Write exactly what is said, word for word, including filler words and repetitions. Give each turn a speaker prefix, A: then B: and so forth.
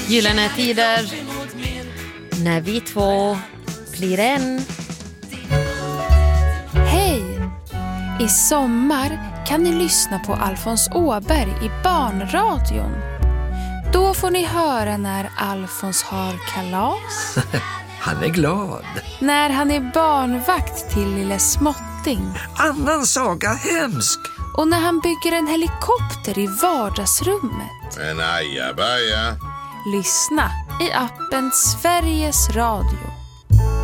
A: Gyllene tider när vi två blir en.
B: Hej! I sommar kan ni lyssna på Alfons Åberg i barnradion. Då får ni höra när Alfons har kalas.
C: Han är glad.
B: När han är barnvakt till lille Småtting.
C: Annan saga hemsk.
B: Och när han bygger en helikopter i vardagsrummet.
D: En ajabaja.
B: Lyssna i appen Sveriges Radio.